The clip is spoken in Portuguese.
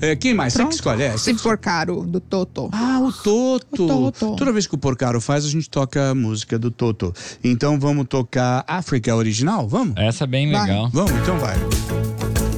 Quem mais? Você que escolhe? Se Porcaro, do Toto. Ah, o Toto. O Toto. Toda vez que o Porcaro faz, a gente toca a música do Toto. Então vamos tocar África original? Vamos? Essa é bem legal. Vamos, então vai.